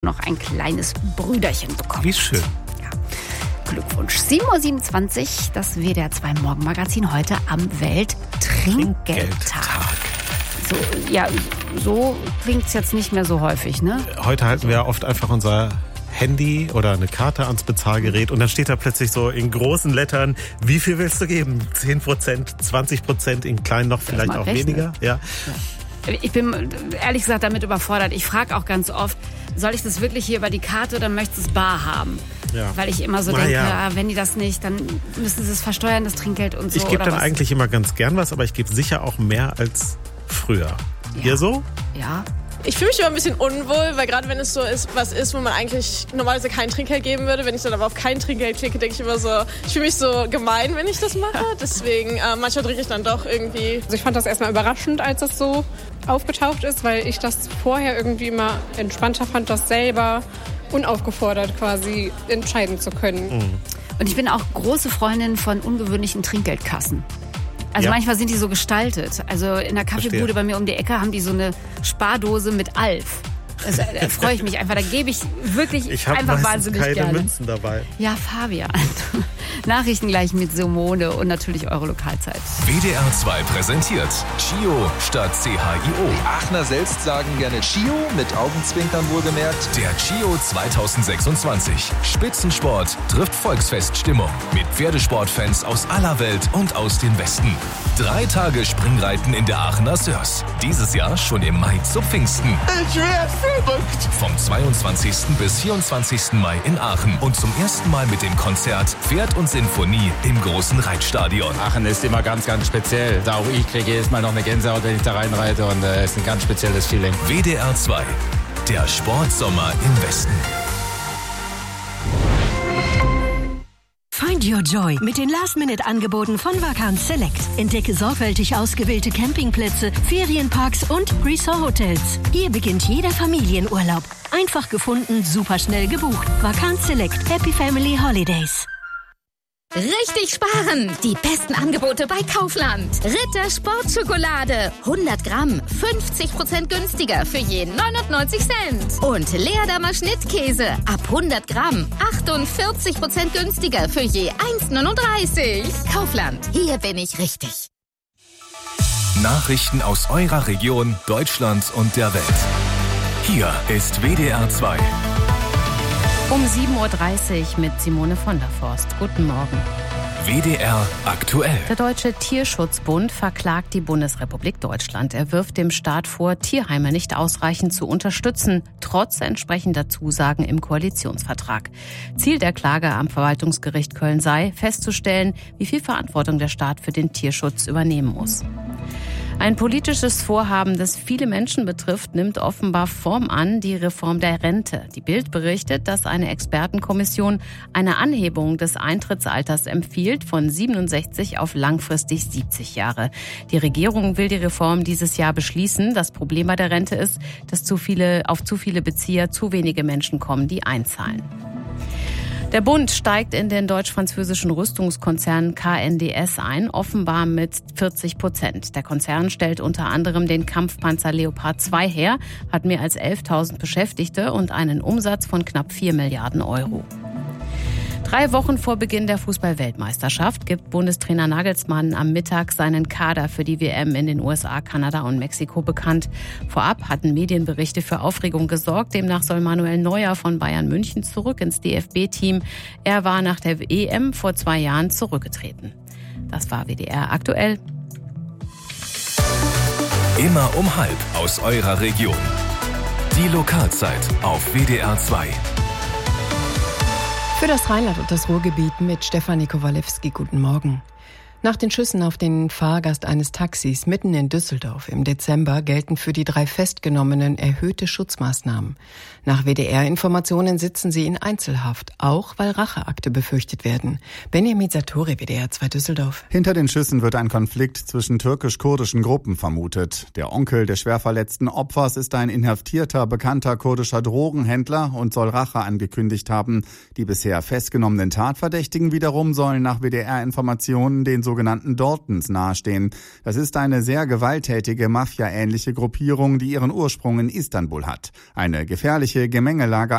noch ein kleines Brüderchen bekommt. Wie schön. Ja. Glückwunsch. 7.27 Uhr, das WDR 2 Morgenmagazin heute am Welttrinkgeldtag. So, ja, so klingt es jetzt nicht mehr so häufig, ne? Heute halten wir oft einfach unser Handy oder eine Karte ans Bezahlgerät und dann steht da plötzlich so in großen Lettern, wie viel willst du geben? 10%, 20%, in kleinen noch vielleicht auch weniger. Ja. Ich bin ehrlich gesagt damit überfordert. Ich frage auch ganz oft, soll ich das wirklich hier über die Karte oder möchtest du es bar haben? Ja. Weil ich immer so denke, wenn die das nicht, dann müssen sie es versteuern, das Trinkgeld und so. Ich gebe dann eigentlich immer ganz gern was, aber ich gebe sicher auch mehr als früher. Ja. Ihr so? Ja. Ich fühle mich immer ein bisschen unwohl, weil gerade wenn es so ist, was ist, wo man eigentlich normalerweise kein Trinkgeld geben würde, wenn ich dann aber auf kein Trinkgeld klicke, denke ich immer so, ich fühle mich so gemein, wenn ich das mache. Deswegen, manchmal trinke ich dann doch irgendwie. Also ich fand das erstmal überraschend, als das so aufgetaucht ist, weil ich das vorher irgendwie immer entspannter fand, das selber unaufgefordert quasi entscheiden zu können. Mhm. Und ich bin auch große Freundin von ungewöhnlichen Trinkgeldkassen. Also manchmal sind die so gestaltet. Also in der Kaffeebude bei mir um die Ecke haben die so eine Spardose mit Alf. Also, da freue ich mich einfach. Da gebe ich wirklich einfach wahnsinnig keine gerne. Münzen dabei. Ja, Fabian. Nachrichten gleich mit Simone und natürlich eure Lokalzeit. WDR 2 präsentiert Chio statt CHIO. Die Aachener selbst sagen gerne Chio, mit Augenzwinkern wohlgemerkt. Der Chio 2026. Spitzensport trifft Volksfeststimmung. Mit Pferdesportfans aus aller Welt und aus dem Westen. 3 Tage Springreiten in der Aachener Sörs. Dieses Jahr schon im Mai zu Pfingsten. Ich werde verrückt. Vom 22. bis 24. Mai in Aachen. Und zum ersten Mal mit dem Konzert Pferd und Sinfonie im großen Reitstadion. Aachen ist immer ganz, ganz speziell. Auch ich kriege jedes Mal noch eine Gänsehaut, wenn ich da reinreite. Und es ist ein ganz spezielles Feeling. WDR 2. Der Sportsommer im Westen. Find your joy mit den Last-Minute-Angeboten von Vacanz Select. Entdecke sorgfältig ausgewählte Campingplätze, Ferienparks und Resort-Hotels. Hier beginnt jeder Familienurlaub. Einfach gefunden, superschnell gebucht. Vacanz Select. Happy Family Holidays. Richtig sparen! Die besten Angebote bei Kaufland. Ritter Sportschokolade. 100 Gramm. 50% günstiger für je 99 Cent. Und Leerdammer Schnittkäse. Ab 100 Gramm. 48% günstiger für je 1,39. Kaufland. Hier bin ich richtig. Nachrichten aus eurer Region, Deutschland und der Welt. Hier ist WDR 2. Um 7.30 Uhr mit Simone von der Forst. Guten Morgen. WDR aktuell. Der Deutsche Tierschutzbund verklagt die Bundesrepublik Deutschland. Er wirft dem Staat vor, Tierheime nicht ausreichend zu unterstützen, trotz entsprechender Zusagen im Koalitionsvertrag. Ziel der Klage am Verwaltungsgericht Köln sei, festzustellen, wie viel Verantwortung der Staat für den Tierschutz übernehmen muss. Ein politisches Vorhaben, das viele Menschen betrifft, nimmt offenbar Form an, die Reform der Rente. Die Bild berichtet, dass eine Expertenkommission eine Anhebung des Eintrittsalters empfiehlt von 67 auf langfristig 70 Jahre. Die Regierung will die Reform dieses Jahr beschließen. Das Problem bei der Rente ist, dass auf zu viele Bezieher zu wenige Menschen kommen, die einzahlen. Der Bund steigt in den deutsch-französischen Rüstungskonzern KNDS ein, offenbar mit 40%. Der Konzern stellt unter anderem den Kampfpanzer Leopard 2 her, hat mehr als 11.000 Beschäftigte und einen Umsatz von knapp 4 Milliarden Euro. 3 Wochen vor Beginn der Fußball-Weltmeisterschaft gibt Bundestrainer Nagelsmann am Mittag seinen Kader für die WM in den USA, Kanada und Mexiko bekannt. Vorab hatten Medienberichte für Aufregung gesorgt. Demnach soll Manuel Neuer von Bayern München zurück ins DFB-Team. Er war nach der EM vor 2 Jahren zurückgetreten. Das war WDR aktuell. Immer um 12:30 aus eurer Region. Die Lokalzeit auf WDR 2. Für das Rheinland und das Ruhrgebiet mit Stefanie Kowalewski. Guten Morgen. Nach den Schüssen auf den Fahrgast eines Taxis mitten in Düsseldorf im Dezember gelten für die 3 Festgenommenen erhöhte Schutzmaßnahmen. Nach WDR-Informationen sitzen sie in Einzelhaft, auch weil Racheakte befürchtet werden. Benjamin Satori, WDR 2 Düsseldorf. Hinter den Schüssen wird ein Konflikt zwischen türkisch-kurdischen Gruppen vermutet. Der Onkel des schwer verletzten Opfers ist ein inhaftierter, bekannter kurdischer Drogenhändler und soll Rache angekündigt haben. Die bisher festgenommenen Tatverdächtigen wiederum sollen nach WDR-Informationen den sogenannten Daltons nahestehen. Das ist eine sehr gewalttätige, Mafia-ähnliche Gruppierung, die ihren Ursprung in Istanbul hat. Eine gefährliche Gemengelage